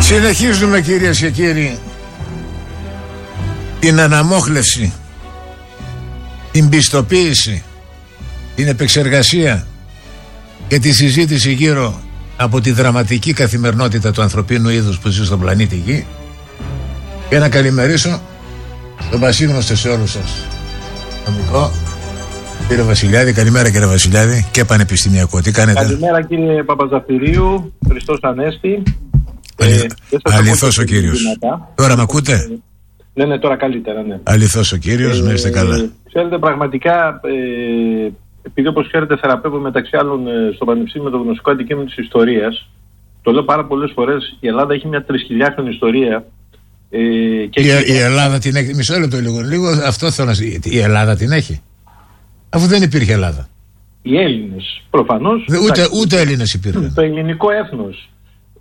Συνεχίζουμε, κυρίες και κύριοι, την αναμόχλευση, την πιστοποίηση, την επεξεργασία και τη συζήτηση γύρω από τη δραματική καθημερινότητα του ανθρωπίνου είδους που ζει στον πλανήτη Γη, και να καλημερίσω τον πασίγνωστο σε όλους σας νομικό κύριε Βασιλιάδη. Καλημέρα, κύριε Βασιλιάδη, και πανεπιστημιακό. Τι κάνετε? Καλημέρα, κύριε Παπαζαφυρίου. Χριστός Ανέστη. Αληθώς ο κύριος. Τώρα με ακούτε? Ναι, τώρα καλύτερα, ναι. Αληθώς ο κύριος, να είστε καλά. Ξέρετε, πραγματικά, επειδή όπως ξέρετε θεραπεύω μεταξύ άλλων στο Πανεπιστήμιο με το γνωστικό αντικείμενο της ιστορίας, το λέω πάρα πολλές φορές, η Ελλάδα έχει μια 3.000χρονη ιστορία. Και η Ελλάδα την έχει? Μισό λεπτό λίγο, αυτό θέλω να σας... Η Ελλάδα την έχει, αφού δεν υπήρχε Ελλάδα. Οι Έλληνες, προφανώς. Ούτε Έλληνες υπήρχαν. Το ελληνικό έθνος.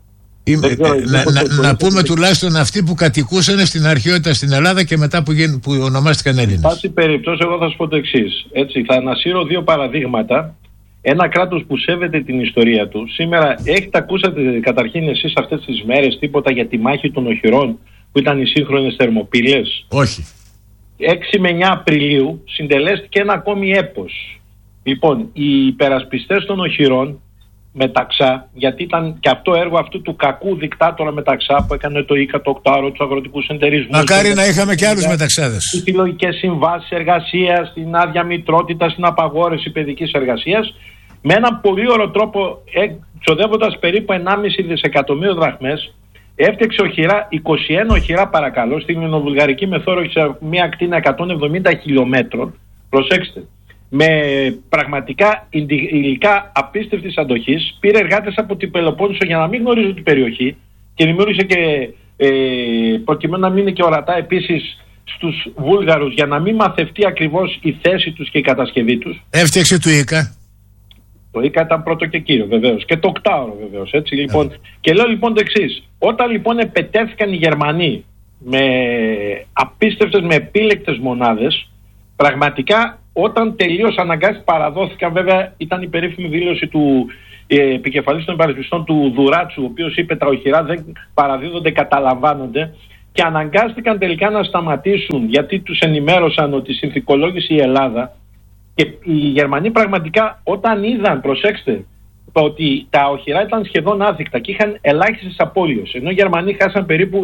Να πούμε τουλάχιστον αυτοί που κατοικούσαν στην αρχαιότητα στην Ελλάδα και μετά που ονομάστηκαν Έλληνες. Σε πάση περιπτώσει, εγώ θα σας πω το εξής. Έτσι, θα ανασύρω δύο παραδείγματα. Ένα κράτος που σέβεται την ιστορία του. Σήμερα έχετε ακούσατε καταρχήν εσείς αυτές τις μέρες τίποτα για τη μάχη των Οχυρών που ήταν οι σύγχρονες Θερμοπύλες? Όχι. 6 με 9 Απριλίου συντελέστηκε ένα ακόμη έπος. Λοιπόν, οι υπερασπιστές των Οχυρών Μεταξά, γιατί ήταν και αυτό έργο αυτού του κακού δικτάτορα Μεταξά που έκανε το ΙΚΑ, το 8ωρο, τους αγροτικούς εντερισμούς. Μακάρι να είχαμε και άλλους Μεταξάδες. Στις συλλογικές συμβάσεις εργασίας, στην άδεια μητρότητα, στην απαγόρευση παιδικής εργασίας, με έναν πολύ ωραίο τρόπο, ξοδεύοντας περίπου 1,5 δισεκατομμύριο δραχμές, έφτιαξε οχυρά, 21 οχυρά παρακαλώ, στην ελληνοβουλγαρική μεθόρο σε μια ακτίνα 170 χιλιόμετρων. Προσέξτε. Με πραγματικά υλικά απίστευτης αντοχής, πήρε εργάτες από την Πελοπόννησο για να μην γνωρίζουν την περιοχή και δημιούργησε και προκειμένου να μην είναι και ορατά επίσης στους Βούλγαρους για να μην μαθευτεί ακριβώς η θέση τους και η κατασκευή τους. Έφτιαξε το ΙΚΑ. Το ΙΚΑ ήταν πρώτο και κύριο βεβαίως, και το 8ωρο βεβαίως, έτσι λοιπόν. Και λέω λοιπόν το εξής: όταν λοιπόν επετέθηκαν οι Γερμανοί με απίστευτες, με επίλεκτες μονάδες, πραγματικά όταν τελείως αναγκάστηκαν, παραδόθηκαν, βέβαια ήταν η περίφημη δήλωση του επικεφαλής των υπερασπιστών του Δουράτσου, ο οποίος είπε τα οχυρά δεν παραδίδονται, καταλαμβάνονται, και αναγκάστηκαν τελικά να σταματήσουν γιατί τους ενημέρωσαν ότι συνθηκολόγησε η Ελλάδα. Και οι Γερμανοί πραγματικά όταν είδαν, προσέξτε, ότι τα οχυρά ήταν σχεδόν άδικτα και είχαν ελάχιστες απώλειες, ενώ οι Γερμανοί χάσαν περίπου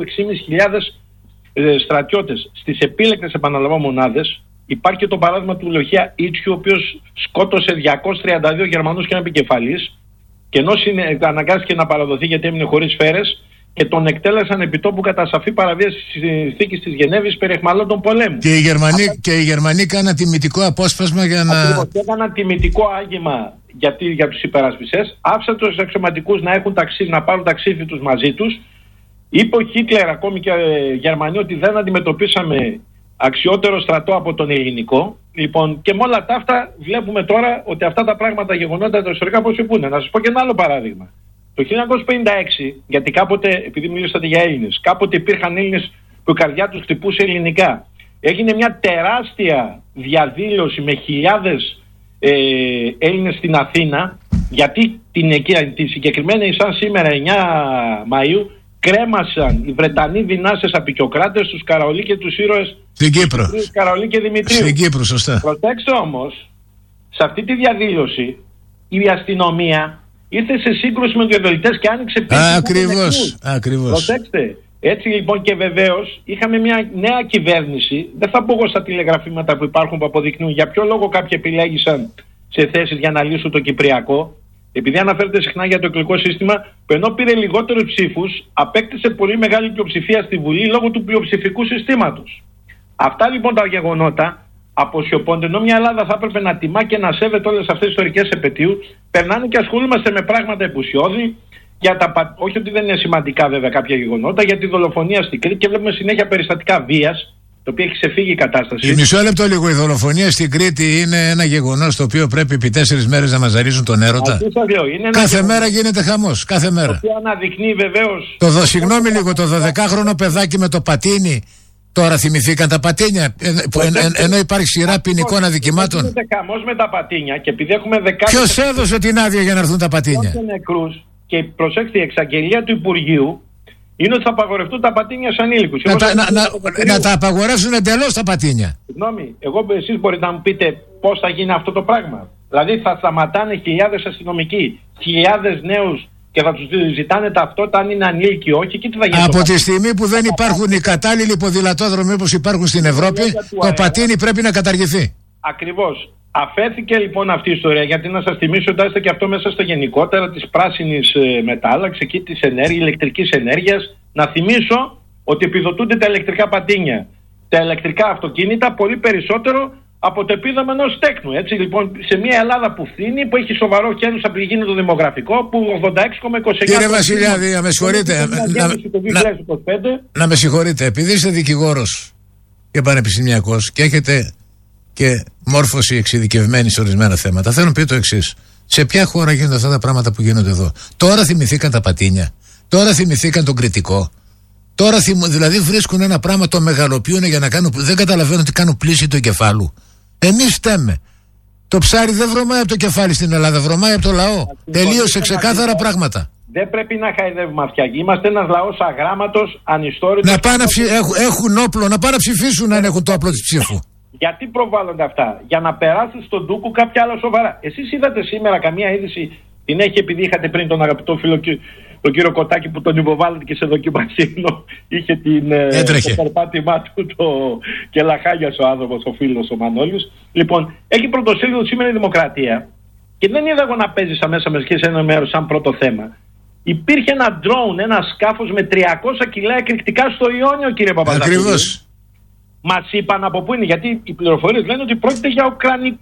6.500 στρατιώτες στις επίλεκτες, επαναλαμβάνω, μονάδες. Υπάρχει και το παράδειγμα του Λοχεία Ίτσιου, ο οποίος σκότωσε 232 Γερμανούς και έναν επικεφαλής, και ενώ αναγκάστηκε να παραδοθεί γιατί έμεινε χωρίς σφαίρες, και τον εκτέλεσαν επί τόπου κατά σαφή παραβίαση της συνθήκης της Γενέβης περί αιχμαλώτων πολέμου. Και οι Γερμανοί κάναν τιμητικό απόσπασμα για να... Ακριβώς, έκαναν τιμητικό άγημα για τους υπερασπιστές, άφησαν τους αξιωματικούς να έχουν να πάρουν ταξίδι τους μαζί τους. Είπε ο Χίτλερ, ακόμη και Γερμανοί, ότι δεν αντιμετωπίσαμε αξιότερο στρατό από τον ελληνικό. Λοιπόν, και με όλα τα αυτά βλέπουμε τώρα ότι αυτά τα πράγματα, γεγονότα τα ιστορικά, πώς υπούνε. Να σας πω και ένα άλλο παράδειγμα. Το 1956, γιατί κάποτε, επειδή μιλήσατε για Έλληνες, κάποτε υπήρχαν Έλληνες που η καρδιά τους χτυπούσε ελληνικά. Έγινε μια τεράστια διαδήλωση με χιλιάδες Έλληνες στην Αθήνα, γιατί τη συγκεκριμένη, σαν σήμερα 9 Μαΐου, κρέμασαν οι Βρετανοί δυνάστες απεικιοκράτες τους Καραολί και τους ήρωες στην Κύπρο. Καραολί και Δημητρίου. Στην Κύπρο, σωστά. Προσέξτε όμως, σε αυτή τη διαδήλωση η αστυνομία ήρθε σε σύγκρουση με τους διαδηλωτές και άνοιξε πίσω. Ακριβώς. Προσέξτε. Έτσι λοιπόν, και βεβαίως είχαμε μια νέα κυβέρνηση. Δεν θα πω εγώ στα τηλεγραφήματα που υπάρχουν που αποδεικνύουν για ποιο λόγο κάποιοι επιλέγησαν σε θέσεις για να λύσουν το Κυπριακό. Επειδή αναφέρεται συχνά για το εκλογικό σύστημα, που ενώ πήρε λιγότερους ψήφους, απέκτησε πολύ μεγάλη πλειοψηφία στη Βουλή λόγω του πλειοψηφικού συστήματος. Αυτά λοιπόν τα γεγονότα αποσιωπώνται, ενώ μια Ελλάδα θα έπρεπε να τιμά και να σέβεται όλες αυτές τις ιστορικές επετείου, περνάνε και ασχολούμαστε με πράγματα επουσιώδη, όχι ότι δεν είναι σημαντικά βέβαια κάποια γεγονότα, για τη δολοφονία στην Κρήτη, και βλέπουμε συνέχεια περιστατικά βίας, το οποίο έχει ξεφύγει η κατάσταση. Μισό λεπτό λίγο. Η δολοφονία στην Κρήτη είναι ένα γεγονός το οποίο πρέπει επί 4 μέρες να μας ζαρίζουν τον έρωτα. Κάθε μέρα γίνεται χαμός. Κάθε μέρα. Το οποίο αναδεικνύει βεβαίως. Συγγνώμη λίγο, το 12χρονο παιδάκι με το πατίνι. Τώρα θυμηθήκαν τα πατίνια. Ενώ υπάρχει σειρά ποινικών αδικημάτων. Γίνεται χαμός με τα πατίνια, και επειδή έχουμε δεκάδες. Ποιος έδωσε την άδεια για να έρθουν τα πατίνια? Νεκρούς. Και προσέξτε, η εξαγγελία του Υπουργείου είναι ότι θα απαγορευτούν τα πατίνια σε ανήλικους. Να τα απαγορεύσουν εντελώς τα πατίνια. Συγγνώμη, εσείς μπορείτε να μου πείτε πώς θα γίνει αυτό το πράγμα? Δηλαδή θα σταματάνε χιλιάδες αστυνομικοί, χιλιάδες νέους και θα τους ζητάνε ταυτότητα αν είναι ανήλικοι ή όχι, και τι θα γίνει? Από τη στιγμή που δεν υπάρχουν οι κατάλληλοι ποδηλατόδρομοι όπως υπάρχουν στην Ευρώπη, το πατίνι πρέπει να καταργηθεί. Ακριβώς. Αφέθηκε λοιπόν αυτή η ιστορία, γιατί να σας θυμίσω ότι είστε και αυτό μέσα στο γενικότερα της πράσινης μετάλλαξης, εκεί της ηλεκτρικής ενέργειας. Να θυμίσω ότι επιδοτούνται τα ηλεκτρικά πατίνια, τα ηλεκτρικά αυτοκίνητα πολύ περισσότερο από το επίδομα ενός τέκνου. Έτσι λοιπόν, σε μια Ελλάδα που φθήνει, που έχει σοβαρό κέρδος από τη γίνει το δημογραφικό, που 86,29. Κύριε Βασιλιάδη, να με συγχωρείτε. Να με συγχωρείτε, επειδή είστε δικηγόρος και πανεπιστημιακός και έχετε και μόρφωση εξειδικευμένη σε ορισμένα θέματα, θέλω να πει το εξής. Σε ποια χώρα γίνονται αυτά τα πράγματα που γίνονται εδώ? Τώρα θυμηθήκαν τα πατίνια, τώρα θυμηθήκαν τον κριτικό. Τώρα δηλαδή βρίσκουν ένα πράγμα, το μεγαλοποιούν για να κάνουν. Δεν καταλαβαίνουν ότι κάνουν πλήση του εγκεφάλου. Εμείς φταίμε. Το ψάρι δεν βρωμάει από το κεφάλι στην Ελλάδα, βρωμάει από το λαό. Τελείωσε ξεκάθαρα πράγματα. Δεν πρέπει να χαϊδεύουμε αυτιά. Είμαστε ένας λαός αγράμματος, ανιστόρητος. Έχουν όπλο, να πάνε να ψηφίσουν αν έχουν το όπλο της ψήφου. Γιατί προβάλλονται αυτά? Για να περάσουν στον ντούκου κάποια άλλα σοβαρά. Εσείς είδατε σήμερα καμία είδηση? Την έχει, επειδή είχατε πριν τον αγαπητό φίλο τον κύριο Κοτάκη που τον υποβάλλεται και σε δοκιμασίνο, είχε το περπάτημά του και λαχάγιασε ο άνθρωπος, ο φίλος ο Μανώλης. Λοιπόν, έχει πρωτοσέλιδο σήμερα η Δημοκρατία και δεν είδα εγώ να παίζει σαν μέσα μεσική σε ένα μέρος σαν πρώτο θέμα. Υπήρχε ένα drone, ένα σκάφος με 300 κιλά εκρηκτικά στο Ιόνιο, κύριε Παπαδάκη. Ακριβώς. Μας είπαν από πού είναι, γιατί οι πληροφορίες λένε ότι πρόκειται για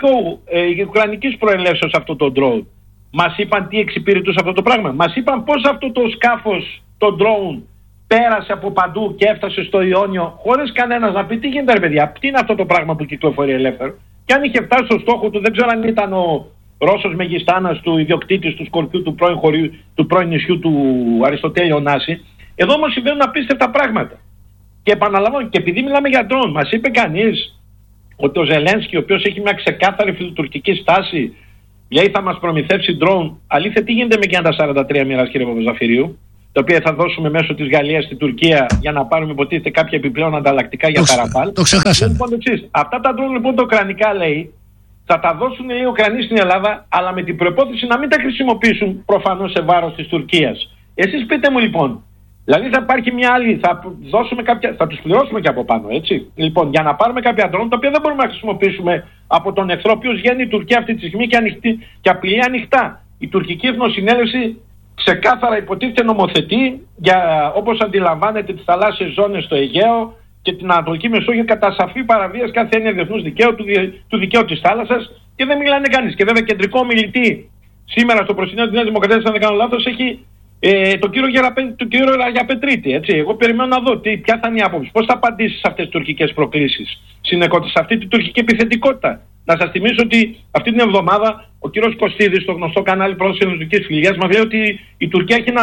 ουκρανικής προελεύσεως αυτό το drone. Μας είπαν τι εξυπηρετούσε αυτό το πράγμα. Μας είπαν πώς αυτό το σκάφος, το drone, πέρασε από παντού και έφτασε στο Ιόνιο χωρίς κανένας να πει τι γίνεται ρε παιδιά, τι είναι αυτό το πράγμα που κυκλοφορεί ελεύθερο. Και αν είχε φτάσει στο στόχο του, δεν ξέρω αν ήταν ο Ρώσος Μεγιστάνας, του ιδιοκτήτης του Σκορπιού, του πρώην νησιού του Αριστοτέλη Ωνάση. Εδώ όμως συμβαίνουν απίστευτα πράγματα. Και επαναλαμβάνω, και επειδή μιλάμε για drone, μας είπε κανείς ότι ο Ζελένσκι, ο οποίος έχει μια ξεκάθαρη φιλοτουρκική στάση, γιατί θα μας προμηθεύσει drone? Αλήθεια, τι γίνεται με εκείνα τα 43 μοίρας, κύριε Παπαζαφυρίου, τα οποία θα δώσουμε μέσω της Γαλλίας στην Τουρκία για να πάρουμε υποτίθεται κάποια επιπλέον ανταλλακτικά για τα Ραφάλ? Το ξεχάσαμε. Λοιπόν, αυτά τα drone λοιπόν τα ουκρανικά, λέει, θα τα δώσουν οι Ουκρανοί στην Ελλάδα, αλλά με την προϋπόθεση να μην τα χρησιμοποιήσουν προφανώς σε βάρος της Τουρκίας. Εσείς πείτε μου λοιπόν. Δηλαδή θα υπάρχει μια άλλη, θα τους πληρώσουμε και από πάνω, έτσι. Λοιπόν, για να πάρουμε κάποια drone τα οποία δεν μπορούμε να χρησιμοποιήσουμε από τον εχθρό, ο οποίος βγαίνει η Τουρκία αυτή τη στιγμή και απειλεί ανοιχτά. Η τουρκική εθνοσυνέλευση ξεκάθαρα υποτίθεται νομοθετεί για, όπως αντιλαμβάνεται, τις θαλάσσιες ζώνες στο Αιγαίο και την Ανατολική Μεσόγειο κατά σαφή παραβίαση κάθε έννοια διεθνούς δικαίου, του δικαίου της θάλασσας, και δεν μιλάνε κανείς. Και βέβαια κεντρικό ομιλητή σήμερα στο προσκήνιο της Νέας Δημοκρατίας, αν δεν κάνω λάθος, έχει τον κύριο Ραγιαπετρίτη, έτσι. Εγώ περιμένω να δω ποια θα είναι η άποψη. Πώς θα απαντήσει σε αυτές τις τουρκικές προκλήσεις, σε αυτή την τουρκική επιθετικότητα. Να σας θυμίσω ότι αυτή την εβδομάδα ο κύριος Κωστίδης, στο γνωστό κανάλι πρόσφυγης ελληνικής φιλίας, μας λέει ότι η Τουρκία έχει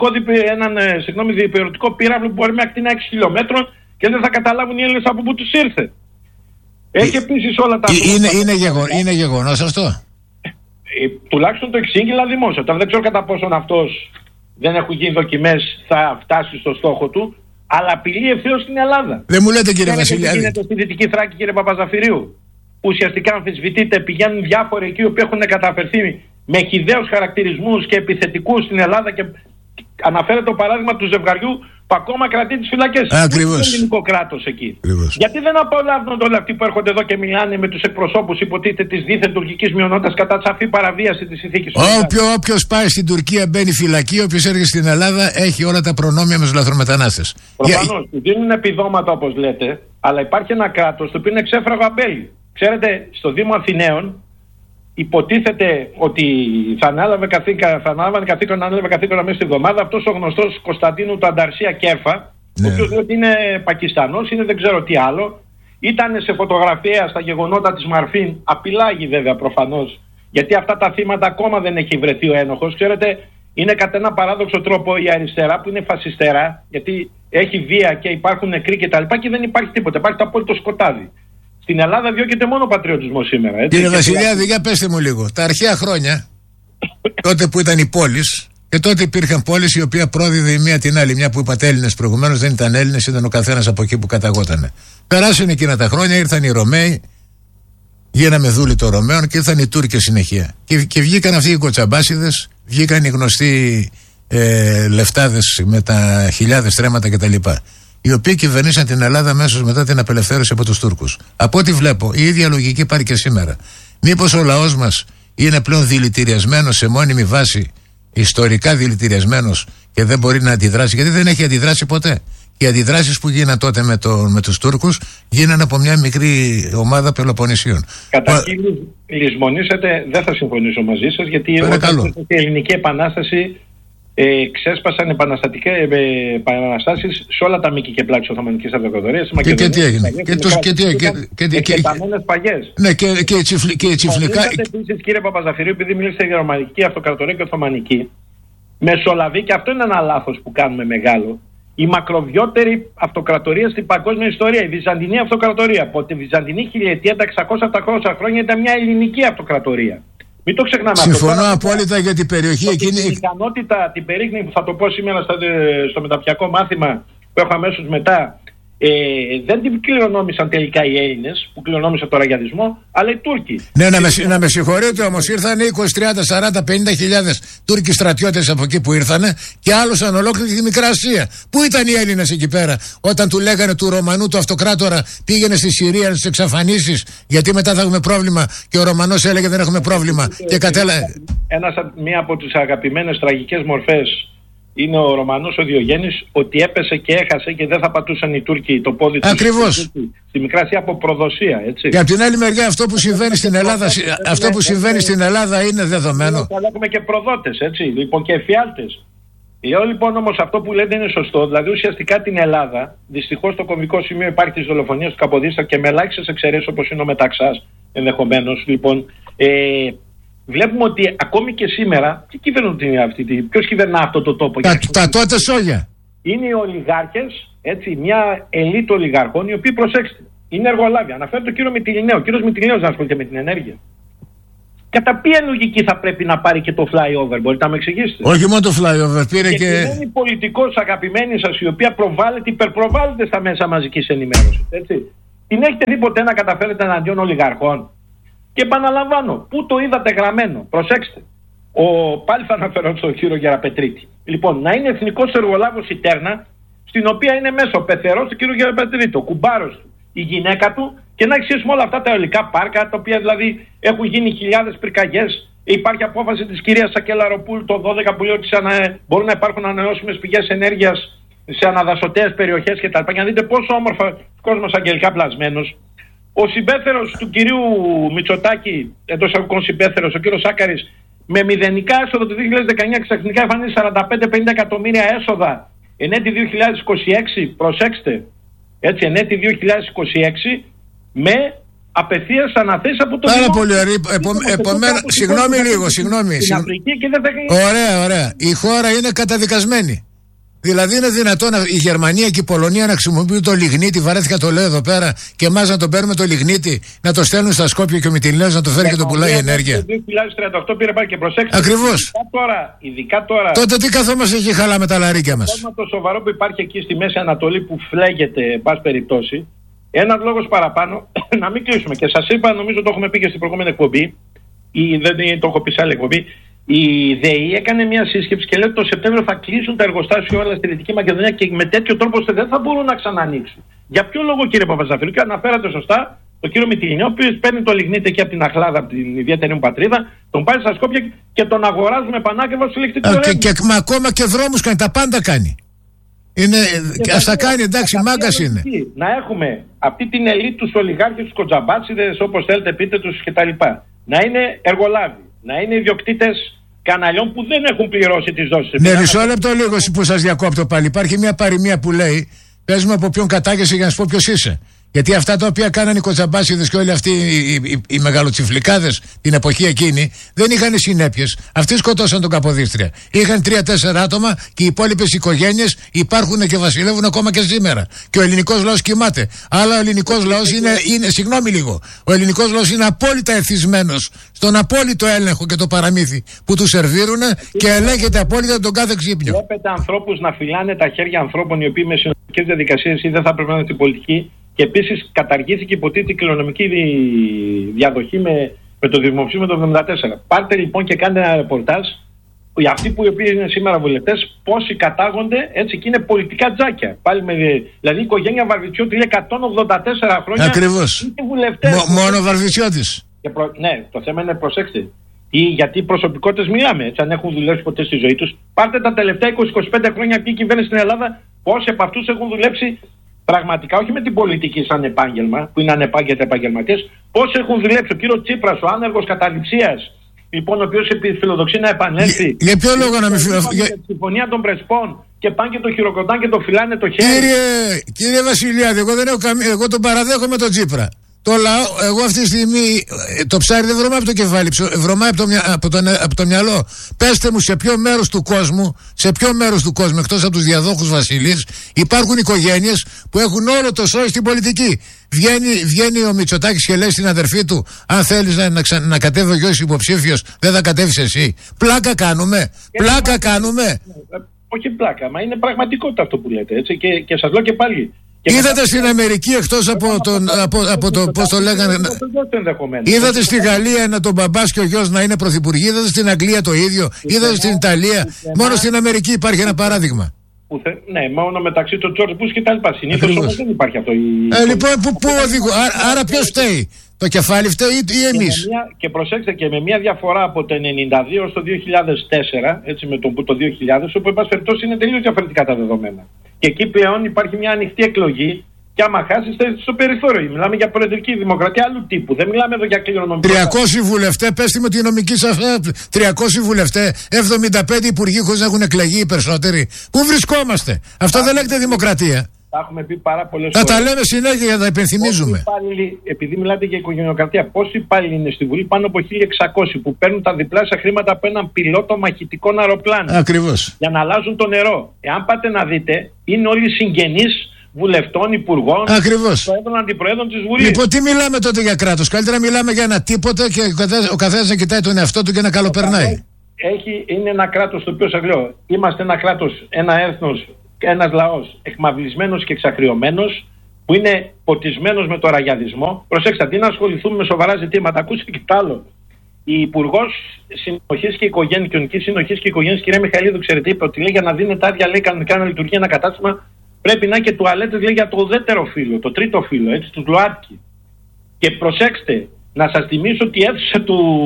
έναν διπερωτικό πύραυλο που μπορεί με ακτίνα 6 χιλιόμετρων και δεν θα καταλάβουν οι Έλληνες από πού τους ήρθε. Έχει επίσης όλα τα. Είναι γεγονός αυτό. Τουλάχιστον το εξήγηλα δημόσια. Τώρα δεν ξέρω κατά πόσον αυτός, δεν έχουν γίνει δοκιμές, θα φτάσει στο στόχο του, αλλά απειλεί ευθέως στην Ελλάδα. Δεν μου λέτε, κύριε Βασιλιάδη. Τι γίνεται στη Δυτική Θράκη, κύριε Παπαζαφυρίου, που ουσιαστικά αμφισβητείται, πηγαίνουν διάφοροι εκεί που έχουν καταφερθεί με χυδαίους χαρακτηρισμούς και επιθετικούς στην Ελλάδα, και αναφέρεται το παράδειγμα του ζευγαριού που ακόμα κρατεί τις φυλακές. Ακριβώς. Είναι ελληνικό κράτος εκεί. Ακριβώς. Γιατί δεν απολαύονται όλοι αυτοί που έρχονται εδώ και μιλάνε με τους εκπροσώπους υποτίθεται της δίθεν τουρκικής μειονότητας κατά σαφή παραβίαση της συνθήκης? Όποιος πάει στην Τουρκία μπαίνει φυλακή, όποιος έρχεται στην Ελλάδα έχει όλα τα προνόμια με τους λαθρομετανάστες. Προφανώς, δίνουν επιδόματα όπως λέτε, αλλά υπάρχει ένα κράτος το οποίο είναι ξέφραγο αμπέλι. Ξέρετε, στο Δήμο Αθηναίων υποτίθεται ότι θα ανέλαβε καθήκον μέσα στη εβδομάδα αυτός ο γνωστός Κωνσταντίνου του Ανταρσία Κέφα, ο οποίος λέει ότι είναι Πακιστανός, είναι δεν ξέρω τι άλλο. Ήταν σε φωτογραφία στα γεγονότα της Μαρφίν, απειλάγει βέβαια προφανώς, γιατί αυτά τα θύματα ακόμα δεν έχει βρεθεί ο ένοχος. Ξέρετε, είναι κατά ένα παράδοξο τρόπο η αριστερά που είναι φασιστερά, γιατί έχει βία και υπάρχουν νεκροί κτλ. Και δεν υπάρχει τίποτα, υπάρχει το απόλυτο σκοτάδι. Στην Ελλάδα διώκεται μόνο πατριωτισμό σήμερα. Έτσι. Κύριε Βασιλιάδη, για πέστε μου λίγο. Τα αρχαία χρόνια, τότε που ήταν οι πόλεις, Και τότε υπήρχαν πόλεις οι οποίες πρόδιδε η μία την άλλη. Μια που είπατε Έλληνες προηγουμένως, δεν ήταν Έλληνες, ήταν ο καθένας από εκεί που καταγότανε. Περάσανε εκείνα τα χρόνια, ήρθαν οι Ρωμαίοι, γίναμε δούλοι των Ρωμαίων και ήρθαν οι Τούρκοι συνεχεία. Και βγήκαν αυτοί οι κοτσαμπάσιδες, βγήκαν οι γνωστοί λεφτάδες με τα χιλιάδες στρέμματα κτλ. Οι οποίοι κυβερνήσαν την Ελλάδα αμέσως μετά την απελευθέρωση από τους Τούρκους. Από ό,τι βλέπω, η ίδια λογική υπάρχει και σήμερα. Μήπως ο λαός μας είναι πλέον δηλητηριασμένος σε μόνιμη βάση, ιστορικά δηλητηριασμένος και δεν μπορεί να αντιδράσει, γιατί δεν έχει αντιδράσει ποτέ. Οι αντιδράσεις που γίνανε τότε με τους Τούρκους γίνανε από μια μικρή ομάδα Πελοποννησίων. Καταρχήν λησμονήσατε, δεν θα συμφωνήσω μαζί σας, γιατί η Ελληνική Επανάσταση ξέσπασαν επαναστάσεις σε όλα τα μήκη και πλάτη της Οθωμανικής Αυτοκρατορίας. Και τι έγινε? Και ταμένες παγιές. Ναι, και τσιφλικά. Επίσης, κύριε Παπαζαφυρίου, επειδή μιλήσατε για Ρωμανική Αυτοκρατορία και Οθωμανική, μεσολαβεί, και αυτό είναι ένα λάθος που κάνουμε μεγάλο, η μακροβιότερη αυτοκρατορία στην παγκόσμια ιστορία, η Βυζαντινή Αυτοκρατορία. Από τη Βυζαντινή χιλιετία, τα 600-700 χρόνια, ήταν μια ελληνική αυτοκρατορία. Μην το ξεχνάμε. Συμφωνώ απόλυτα για την περιοχή εκείνη. Την ικανότητα, την περίγνωση που θα το πω σήμερα στο μεταπτυχιακό μάθημα που έχω αμέσως μετά, δεν την κληρονόμησαν τελικά οι Έλληνες που κληρονόμησαν τον ραγιαδισμό, αλλά οι Τούρκοι. Ναι, να με συγχωρείτε όμως, ήρθαν 20, 30, 40, 50 χιλιάδες Τούρκοι στρατιώτες από εκεί που ήρθανε και άλλωσαν ολόκληρη τη Μικρά Ασία. Πού ήταν οι Έλληνες εκεί πέρα, όταν του λέγανε του Ρωμανού του αυτοκράτορα πήγαινε στη Συρία να τους εξαφανίσεις, γιατί μετά θα έχουμε πρόβλημα, και ο Ρωμανός έλεγε δεν έχουμε πρόβλημα. Και μία από τις αγαπημένες τραγικές μορφές είναι ο Ρωμανός ο Διογέννης, ότι έπεσε και έχασε και δεν θα πατούσαν οι Τούρκοι το πόδι τους. Ακριβώς. Στη Μικρά Ασία από προδοσία, έτσι. Και από την άλλη μεριά αυτό που συμβαίνει στην Ελλάδα, στην Ελλάδα είναι δεδομένο. Θα έχουμε και προδότες, έτσι, λοιπόν, και εφιάλτες. Λέω λοιπόν όμως αυτό που λέτε είναι σωστό, δηλαδή ουσιαστικά την Ελλάδα, δυστυχώς το κομβικό σημείο υπάρχει της δολοφονίας του Καποδίστρα και με ελάχιστες εξαιρέσεις όπως είναι ο Μεταξάς ενδεχομένως, λοιπόν, βλέπουμε ότι ακόμη και σήμερα, τι κυβερνούν ποιος κυβερνά αυτό το τόπο? Τα τότε σόγια. Είναι οι ολιγάρχες, έτσι, μια ελίτ ολιγαρχών, οι οποίοι, προσέξτε, είναι εργολάβοι. Αναφέρω τον κύριο Μυτιληναίο. Ο κύριος Μυτιληναίος δεν ασχολείται με την ενέργεια. Κατά ποια λογική θα πρέπει να πάρει και το flyover, μπορείτε να με εξηγήσετε? Όχι μόνο το flyover, πήρε και. Είναι πολιτικός, αγαπημένη σας, η οποία προβάλλεται, υπερπροβάλλεται στα μέσα μαζικής ενημέρωσης. Έτσι. Την έχετε δει ποτέ να καταφέρετε εναντίον ολιγαρχών? Και επαναλαμβάνω, πού το είδατε γραμμένο? Προσέξτε. Πάλι θα αναφέρω στον κύριο Γεραπετρίτη. Λοιπόν, να είναι εθνικός εργολάβος η Τέρνα, στην οποία είναι μέσα ο πεθερός του κύριου Γεραπετρίτη, ο κουμπάρος του, η γυναίκα του, και να εξηγήσουμε όλα αυτά τα αιωλικά πάρκα, τα οποία δηλαδή έχουν γίνει χιλιάδες πυρκαγιές. Υπάρχει απόφαση της κυρίας Σακελαροπούλου το 12 που λέει ότι μπορούν να υπάρχουν ανανεώσιμες πηγές ενέργειας σε αναδασωτές περιοχές κτλ. Για να δείτε πόσο όμορφα κόσμος αγγελικά πλασμένος. Ο συμπέθερος του κυρίου Μητσοτάκη, εντός αγωγικών συμπέθερος, ο κύριος Σάκαρης, με μηδενικά έσοδα το 2019 ξαφνικά εμφανίζει 45-50 εκατομμύρια έσοδα εν έτη 2026, προσέξτε, έτσι, εν έτη 2026, με απευθείας αναθέσεις από το Πάρα πολύ ωραία. Επομένως, συγγνώμη λίγο. Ωραία. Η χώρα είναι καταδικασμένη. Δηλαδή είναι δυνατόν η Γερμανία και η Πολωνία να χρησιμοποιούν το λιγνίτη, βαρέθηκα το λέω εδώ πέρα, και εμάς να τον παίρνουμε το λιγνίτη, να το στέλνουν στα Σκόπια και ο Μυτιληναίος να το φέρει και το πουλάει η ενέργεια? Το 2038 πήρε πάλι και προσέξτε. Ακριβώς. Ειδικά τώρα. Τότε τι καθόμαστε εκεί χαλά με τα λαρίκια μας? Το σοβαρό που υπάρχει εκεί στη Μέση Ανατολή που φλέγεται, εν πάση περιπτώσει, ένας λόγος παραπάνω, να μην κλείσουμε. Και σας είπα, νομίζω το έχουμε πει και στην προηγούμενη εκπομπή, ή δεν το έχω πει σε άλλη εκπομπή. Η ΔΕΗ έκανε μια σύσκεψη και λέει ότι το Σεπτέμβριο θα κλείσουν τα εργοστάσια όλα στη Δυτική Μακεδονία και με τέτοιο τρόπο δεν θα μπορούν να ξανανοίξουν. Για ποιο λόγο, κύριε Παπαζαφυρίου? Και αναφέρατε σωστά τον κύριο Μυτιληναίο, ο οποίος παίρνει το λιγνίτη εκεί από την Αχλάδα, από την ιδιαίτερη μου πατρίδα, τον πάει στα Σκόπια και τον αγοράζουμε πανάκριβα στο ηλεκτρικό ρεύμα. Και ακόμα και δρόμους κάνει, τα πάντα κάνει. Ας τα κάνει, εντάξει, μάγκας είναι. Να έχουμε αυτή την ελίτ, τους ολιγάρχες, τους κοτζαμπάτσιδες, όπως θέλετε πείτε τους κτλ. Να είναι εργολάβοι, να είναι ιδιοκτήτες καναλιών που δεν έχουν πληρώσει τις δόσεις. Ναι, μισό λεπτό λίγο που σας διακόπτω πάλι. Υπάρχει μια παροιμία που λέει, πες μου από ποιον κατάγεσαι για να σου πω ποιος είσαι. Γιατί αυτά τα οποία κάνανε οι κοτσαμπάσιδες και όλοι αυτοί οι μεγαλοτσιφλικάδες την εποχή εκείνη δεν είχαν συνέπειες. Αυτοί σκοτώσαν τον Καποδίστρια. Είχαν 3-4 άτομα και οι υπόλοιπες οικογένειες υπάρχουν και βασιλεύουν ακόμα και σήμερα. Και ο ελληνικός λαός κοιμάται. Αλλά ο ελληνικός λαός είναι συγγνώμη λίγο, ο ελληνικός λαός είναι απόλυτα εθισμένος στον απόλυτο έλεγχο και το παραμύθι που του σερβίρουν και ελέγχεται απόλυτα τον κάθε ξύπνιο. Βλέπετε ανθρώπους να φυλάνε τα χέρια ανθρώπων οι οποίοι με συνολικές διαδικασίες ή δεν θα πρέπει να είναι στην πολιτική. Και επίσης καταργήθηκε υποτίθεται η κληρονομική διαδοχή με το δημοψήφισμα το 1974. Πάρτε λοιπόν και κάντε ένα ρεπορτάζ για αυτοί που οι οποίοι είναι σήμερα βουλευτές, πόσοι κατάγονται έτσι και είναι πολιτικά τζάκια. Πάλι δηλαδή η οικογένεια Βαρβιτσιώτη λέει 184 χρόνια. Ακριβώς. Είναι βουλευτές. Μόνο Βαρβιτσιώτης. Ναι, το θέμα είναι προσέξτε. Ή γιατί προσωπικότητες μιλάμε, έτσι, αν έχουν δουλέψει ποτέ στη ζωή τους. Πάρτε τα τελευταία 20-25 χρόνια και η κυβέρνηση στην Ελλάδα, πόσοι από αυτούς έχουν δουλέψει πραγματικά, όχι με την πολιτική σαν επάγγελμα, που είναι ανεπάγγελτοι επαγγελματίες, πόσοι έχουν δουλέψει. Ο κύριος Τσίπρας, ο άνεργος καταληψίας, λοιπόν, ο οποίος φιλοδοξεί να επανέλθει. Για ποιο λόγο να μην φιλοδοξεί? Για τη συμφωνία των Πρεσπών και πάνε και το χειροκροτάνε και το φυλάνε το χέρι. Κύριε Βασιλιάδη, εγώ τον παραδέχομαι τον Τσίπρα. Το λαό, εγώ αυτή τη στιγμή το ψάρι δεν βρωμάει από το κεφάλι, βρωμάει από το μυαλό. Πέστε μου σε ποιο μέρος του κόσμου, εκτός από τους διαδόχους βασιλείς, υπάρχουν οικογένειες που έχουν όλο το σόι στην πολιτική. Βγαίνει ο Μητσοτάκης και λέει στην αδερφή του, αν θέλεις να κατέβει ο γιος υποψήφιος, δεν θα κατέβεις εσύ. Πλάκα κάνουμε. Όχι πλάκα, μα είναι πραγματικότητα αυτό που λέτε, έτσι, και σας λέω και πάλι. Είδατε στην Αμερική, εκτός από το πώς το λέγανε, είδατε στη Γαλλία τον μπαμπάς και ο γιος να είναι πρωθυπουργοί, είδατε στην Αγγλία το ίδιο, είδατε στην Ιταλία, μόνο στην Αμερική υπάρχει ένα παράδειγμα. Ναι, μόνο μεταξύ του Τζορτζ Μπούς και τα λοιπά. Συνήθως όμως δεν υπάρχει αυτό. Λοιπόν, πού οδηγούν, άρα ποιος φταίει? Το κεφάλι φταίει ή εμείς? Και προσέξτε, και με μια διαφορά από το 1992 στο 2004, έτσι, με το 2000, όπου εν πάση περιπτώσει είναι τελείως διαφορετικά τα δεδομένα. Και εκεί πλέον υπάρχει μια ανοιχτή εκλογή και άμα χάσεις είστε στο περιθώριο. Μιλάμε για προεδρική δημοκρατία άλλου τύπου. Δεν μιλάμε εδώ για κληρονομικό. 300 βουλευτές, πέστε με τη νομική σας. 300 βουλευτές, 75 υπουργοί χωρίς να έχουν εκλεγεί οι περισσότεροι. Πού βρισκόμαστε? Αυτό δεν λέγεται δημοκρατία. Τα έχουμε πει πάρα πολλές φορές. Τα λέμε συνέχεια για να τα υπενθυμίζουμε. Επειδή μιλάτε για οικογενειοκρατία, πόσοι υπάλληλοι είναι στη Βουλή? Πάνω από 1.600 που παίρνουν τα διπλάσια χρήματα από έναν πιλότο μαχητικών αεροπλάνων. Ακριβώς. Για να αλλάζουν το νερό. Εάν πάτε να δείτε, είναι όλοι συγγενείς βουλευτών, υπουργών, προέδρων, αντιπροέδρων της Βουλής. Λοιπόν, τι μιλάμε τότε για κράτος? Καλύτερα μιλάμε για ένα τίποτα και ο καθένας να κοιτάει τον εαυτό του και να καλοπερνάει. Είναι ένα κράτος το οποίο σας λέω. Είμαστε ένα κράτος, ένα έθνος, ένας λαός εκμαυλισμένος και εξακριωμένος, που είναι ποτισμένος με το ραγιαδισμό. Προσέξτε, αντί να ασχοληθούμε με σοβαρά ζητήματα, ακούστε και το άλλο. Η Υπουργός Συνοχής και Οικογένειας, Κοινωνικής Συνοχής και Οικογένειας, κυρία Μιχαηλίδου, ξέρετε, είπε ότι λέει για να δίνεται άδεια, λέει, κανονικά να λειτουργεί ένα κατάστημα, πρέπει να έχει και τουαλέτες, λέει, για το ουδέτερο φύλο, το τρίτο φύλο, έτσι, τους ΛΟΑΤΚΙ. Και προσέξτε, να σας θυμίσω ότι η αίθουσα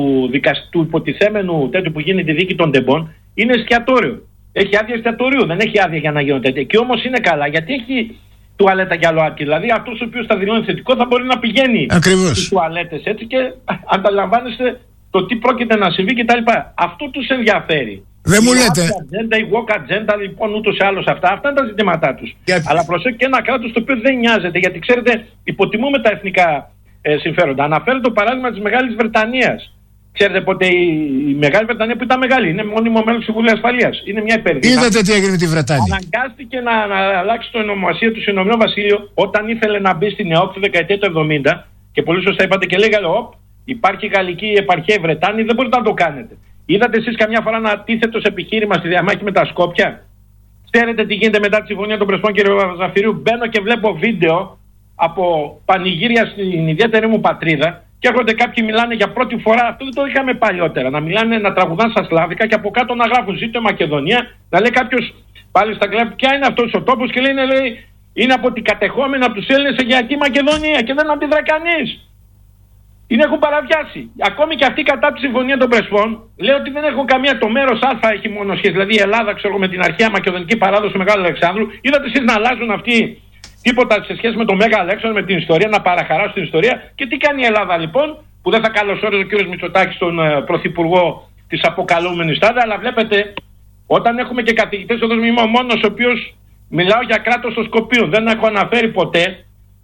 του υποτιθέμενου τέτοιου που γίνει τη δίκη των τεμπών είναι εστιατόριο. Έχει άδεια εστιατορίου, δεν έχει άδεια για να γίνονται τέτοια. Και όμως είναι καλά, γιατί έχει τουαλέτα για ΛΟΑΤΚΙ. Δηλαδή αυτός ο οποίος θα δηλώνει θετικό θα μπορεί να πηγαίνει στις τουαλέτες, έτσι, και ανταλαμβάνεστε το τι πρόκειται να συμβεί κτλ. Αυτό τους ενδιαφέρει. Δεν μου λέτε. Η woke agenda, λοιπόν, ούτως ή άλλως αυτά είναι τα ζητήματά τους. Αλλά προσέξτε, και ένα κράτος το οποίο δεν νοιάζεται, γιατί ξέρετε, υποτιμούμε τα εθνικά συμφέροντα. Αναφέρω το παράδειγμα της Μεγάλης Βρετανίας. Ξέρετε πότε η Μεγάλη Βρετανία, που ήταν μεγάλη, είναι μόνιμο μέλος του Συμβουλίου Ασφαλείας. Είναι μια υπερδυνάμει. Είδατε τι έγινε με τη Βρετανία. Αναγκάστηκε να αλλάξει την ονομασία του Ηνωμένο Βασίλειο όταν ήθελε να μπει στην ΕΟΚ τη δεκαετία του 70. Και πολύ σωστά είπατε και λέγανε, υπάρχει γαλλική επαρχία, η Βρετάνη, δεν μπορείτε να το κάνετε. Είδατε εσείς καμιά φορά να τίθεται ως επιχείρημα στη διαμάχη με τα Σκόπια? Ξέρετε τι γίνεται μετά τη συμφωνία των Πρεσπών, κύριε Ζαφυρίου? Μπαίνω και βλέπω βίντεο από πανηγύρια στην ιδιαίτερη μου πατρίδα και έρχονται κάποιοι, μιλάνε για πρώτη φορά, αυτό δεν το είχαμε παλιότερα, να μιλάνε, να τραγουδάνε στα σλάβικα και από κάτω να γράφουν «Ζήτω η Μακεδονία», να λέει κάποιος πάλι στα αγγλικά ποια είναι αυτός ο τόπος, και λέει είναι από την κατεχόμενα από τους Έλληνες Αιγαιακή Μακεδονία, και δεν αντιδρά κανείς. Είναι, έχουν παραβιάσει. Ακόμη και αυτοί κατά τη συμφωνία των Πρεσπών, λέω ότι δεν έχουν καμία. Το μέρος Α έχει μόνο σχέση. Δηλαδή η Ελλάδα, ξέρω, με την αρχαία μακεδονική παράδοση του Μεγάλου Αλεξάνδρου. Είδατε εσείς να αλλάζουν αυτοί τίποτα σε σχέση με τον Μέγα Αλέξανδρο, με την ιστορία, να παραχαράσουν την ιστορία? Και τι κάνει η Ελλάδα λοιπόν, που δεν θα καλωσόριζε ο κ. Μητσοτάκης τον πρωθυπουργό της αποκαλούμενης τάδε, αλλά βλέπετε, όταν έχουμε και καθηγητές εδώ, είμαι ο μόνος ο οποίος μιλάω για κράτος των Σκοπίων. Δεν έχω αναφέρει ποτέ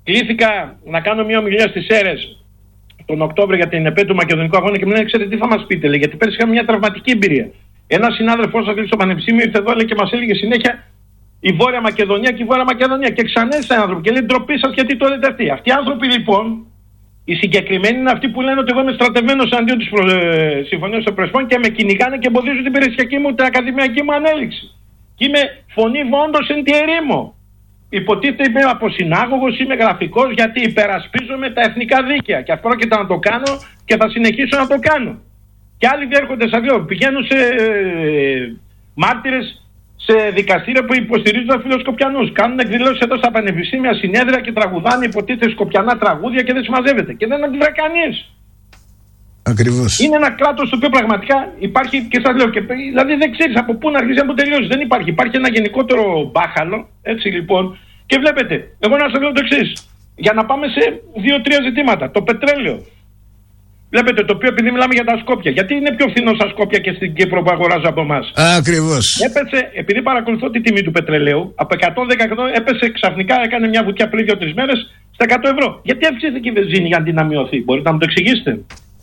κλήθηκα να κάνω μια ομιλία στις Σέρρες τον Οκτώβριο για την επέτειο του Μακεδονικού Αγώνα και μου λένε: ξέρετε τι θα μας πείτε, λέει, γιατί πέρσι είχαμε μια τραυματική εμπειρία. Ένας συνάδελφός σας στο Πανεπιστήμιο ήρθε εδώ, λέει, και μας έλεγε συνέχεια η Βόρεια Μακεδονία και η Βόρεια Μακεδονία. Και ξανέστησε έναν άνθρωπο και λέει: ντροπή σας, γιατί το λέτε αυτοί. Αυτοί οι άνθρωποι λοιπόν, οι συγκεκριμένοι είναι αυτοί που λένε ότι εγώ είμαι στρατευμένος αντίον της Συμφωνίας των Πρεσπών και με κυνηγάνε και εμποδίζουν την υπηρεσιακή μου, την ακαδημιακή μου ανέλυξη. Και είμαι φωνή βόντος εν τη ερήμο. Υποτίθεται είμαι αποσυνάγωγος, είμαι γραφικός, γιατί υπερασπίζομαι τα εθνικά δίκαια. Και αυτό πρόκειται να το κάνω και θα συνεχίσω να το κάνω. Και άλλοι διέρχονται σαν δύο, πηγαίνουν σε μάρτυρες σε δικαστήρια που υποστηρίζουν τους φιλοσκοπιανούς. Κάνουν εκδηλώσεις εδώ στα πανεπιστήμια, συνέδρια και τραγουδάνε υποτίθεται σκοπιανά τραγούδια και δεν συμμαζεύεται. Και δεν αντιδρά κανείς. Ακριβώς. Είναι ένα κράτος το οποίο πραγματικά υπάρχει και σας λέω, και, δηλαδή δεν ξέρεις από πού να αρχίσει να τελειώσει. Δεν υπάρχει. Υπάρχει ένα γενικότερο μπάχαλο, έτσι λοιπόν. Και βλέπετε, εγώ να σας λέω το εξής. Για να πάμε σε 2-3 ζητήματα. Το πετρέλαιο. Βλέπετε, το οποίο επειδή μιλάμε για τα Σκόπια. Γιατί είναι πιο φθηνό στα Σκόπια και στην Κύπρο που αγοράζω από εμάς. Ακριβώς. Έπεσε, επειδή παρακολουθώ τη τιμή του πετρελαίου, από 110 έπεσε ξαφνικά, έκανε μια βουτιά πριν 2-3 μέρες στα 100 ευρώ. Γιατί αυξήθηκε η βενζίνη για να μειωθεί, μπορείτε να μου το εξηγήσετε?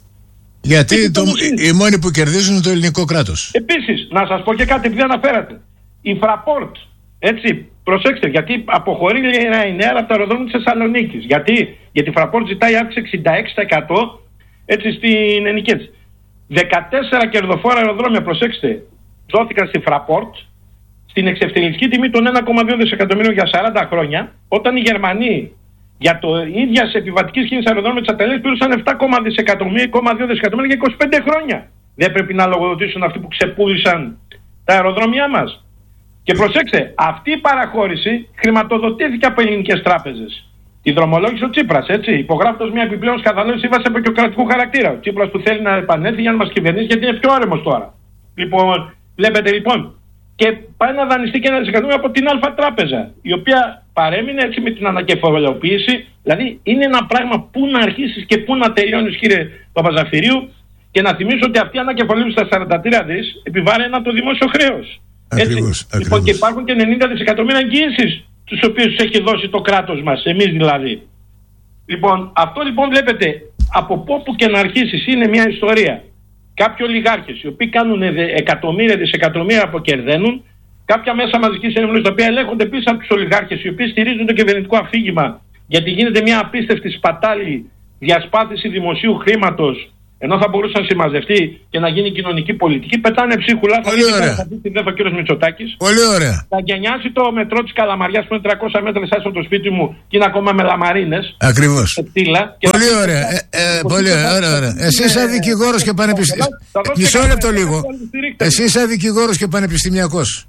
Γιατί οι μόνοι που κερδίζουν είναι το ελληνικό κράτος. Επίσης, να σας πω και κάτι επειδή αναφέρατε. Η Fraport, έτσι, προσέξτε, γιατί αποχωρεί η νέα από το αεροδρόμιο της Θεσσαλονίκης. Γιατί η Fraport ζητάει αύξηση 66%. Έτσι στην ενοικίαση. 14 κερδοφόρα αεροδρόμια, προσέξτε, δόθηκαν στη Fraport στην εξευτελιστική τιμή των 1,2 δισεκατομμύριων για 40 χρόνια, όταν οι Γερμανοί για το ίδια σε επιβατική κίνηση αεροδρόμια της Αταλίας πλήρωσαν 7,2 δισεκατομμύρια για 25 χρόνια. Δεν πρέπει να λογοδοτήσουν αυτοί που ξεπούλησαν τα αεροδρόμια μας? Και προσέξτε, αυτή η παραχώρηση χρηματοδοτήθηκε από ελληνικές τράπεζες. Τη δρομολόγησε ο Τσίπρας, έτσι, υπογράφοντας μια επιπλέον σκανδαλώδη σύμβαση αποκρατικού χαρακτήρα. Ο Τσίπρας που θέλει να επανέλθει για να μας κυβερνήσει, γιατί είναι πιο άρεμος τώρα. Λοιπόν, βλέπετε λοιπόν, και πάει να δανειστεί και 1 δισεκατομμύριο από την Αλφα Τράπεζα, η οποία παρέμεινε έτσι με την ανακεφαλαιοποίηση. Δηλαδή, είναι ένα πράγμα που να αρχίσεις και που να τελειώνεις, κύριε Παπαζαφυρίου, και να θυμίσω ότι αυτή η ανακεφαλαιοποίηση στα 43 δις επιβάρυνε το δημόσιο χρέος. Ακριβώς. Λοιπόν, και υπάρχουν και 90 δισεκατομμύρια εγγύησεις, τους οποίους έχει δώσει το κράτος μας, εμείς δηλαδή. Λοιπόν, αυτό λοιπόν βλέπετε, από πόπου και να αρχίσεις είναι μια ιστορία. Κάποιοι ολιγάρχες, οι οποίοι κάνουν εκατομμύρια, δισεκατομμύρια αποκερδένουν, κάποια μέσα μαζικής ενημέρωσης, τα οποία ελέγχονται πίσω από τους ολιγάρχες, οι οποίοι στηρίζουν το κυβερνητικό αφήγημα, γιατί γίνεται μια απίστευτη σπατάλη διασπάθηση δημοσίου χρήματος, ενώ θα μπορούσε να συμμαζευτεί και να γίνει κοινωνική πολιτική, πετάνε ψίχουλα. Θα δει την ο κύριος Μητσοτάκης. Πολύ ωραία. Θα γενιάσει το μετρό της Καλαμαριάς που είναι 300 μέτρα από το σπίτι μου και είναι ακόμα με λαμαρίνες. Ακριβώς. Πολύ ωραία. Πολύ ωραία. Εσύ σαν δικηγόρος και πανεπιστημιακός. Μισό λεπτό λίγο. Εσύ σαν δικηγόρος και πανεπιστημιακός.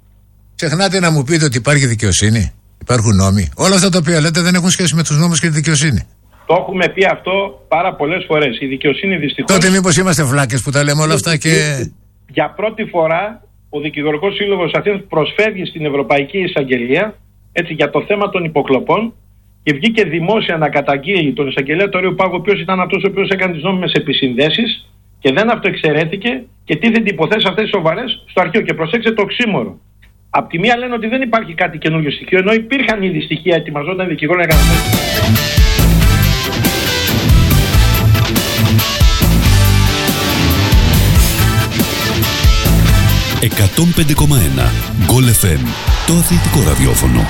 Ξεχνάτε να μου πείτε ότι υπάρχει δικαιοσύνη? Υπάρχουν νόμοι? Όλα αυτά τα οποία λέτε δεν έχουν σχέση με τους νόμους και τη δικαιοσύνη. Το έχουμε πει αυτό πάρα πολλές φορές. Η δικαιοσύνη δυστυχώς. Τότε μήπως είμαστε βλάκες που τα λέμε όλα αυτά και. Για πρώτη φορά ο Δικηγορικός Σύλλογος Αθήνας προσφεύγει στην Ευρωπαϊκή Εισαγγελία, έτσι, για το θέμα των υποκλοπών και βγήκε δημόσια να καταγγείλει τον εισαγγελέα του Ορείου Πάγου, ο οποίος ήταν αυτός ο οποίος έκανε τις νόμιμες επισυνδέσεις και δεν αυτοεξαιρέθηκε και τίθενται υποθέσεις αυτές σοβαρές στο αρχείο. Και προσέξτε το οξύμορο. Απ' τη μία λένε ότι δεν υπάρχει κάτι καινούργιο στοιχείο, ενώ υπήρχαν ήδη στοιχεία, ετοιμαζόταν δικηγόρο να κάνουν. 105,1 Goal FM, το αθλητικό ραδιόφωνο.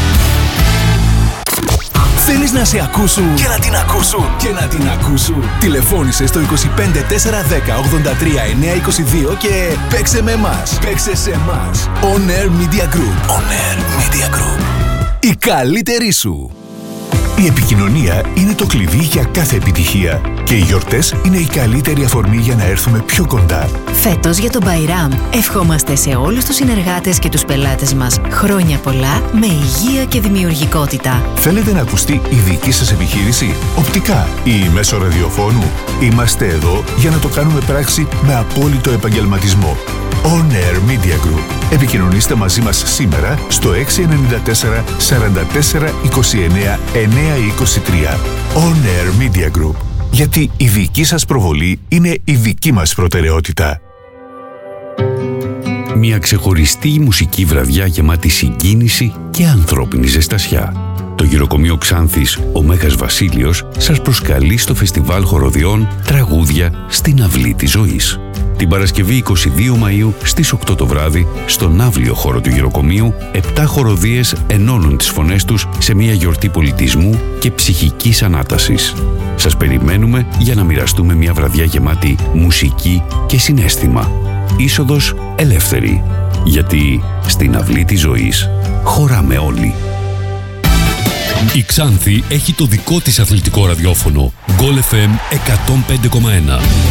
Θέλεις να σε ακούσουν και να την ακούσουν και να την ακούσουν? Τηλεφώνησε στο 25 410 83 922 και παίξε με εμάς. Παίξε σε εμάς. On Air Media Group. On Air Media Group. Η καλύτερη σου. Η επικοινωνία είναι το κλειδί για κάθε επιτυχία και οι γιορτές είναι η καλύτερη αφορμή για να έρθουμε πιο κοντά. Φέτος για τον Μπαϊράμ ευχόμαστε σε όλους τους συνεργάτες και τους πελάτες μας χρόνια πολλά με υγεία και δημιουργικότητα. Θέλετε να ακουστεί η δική σας επιχείρηση, οπτικά ή μέσω ραδιοφώνου? Είμαστε εδώ για να το κάνουμε πράξη με απόλυτο επαγγελματισμό. On Air Media Group. Επικοινωνήστε μαζί μας σήμερα στο 694 44 29 923. On Air Media Group. Γιατί η δική σας προβολή είναι η δική μας προτεραιότητα. Μια ξεχωριστή μουσική βραδιά γεμάτη συγκίνηση και ανθρώπινη ζεστασιά. Το Το γυροκομείο Ξάνθης ο Μέγας Βασίλειος σας προσκαλεί στο φεστιβάλ χοροδιών «Τραγούδια στην Αυλή της Ζωής». Την Παρασκευή 22 Μαΐου στις 8 το βράδυ, στον αύλιο χώρο του γυροκομείου, 7 χοροδίες ενώνουν τις φωνές τους σε μια γιορτή πολιτισμού και ψυχικής ανάτασης. Σας περιμένουμε για να μοιραστούμε μια βραδιά γεμάτη μουσική και συναίσθημα. Είσοδος ελεύθερη. Γιατί στην Αυλή της Ζωής χωράμε όλοι. Η Ξάνθη έχει το δικό της αθλητικό ραδιόφωνο. Goal FM 105,1.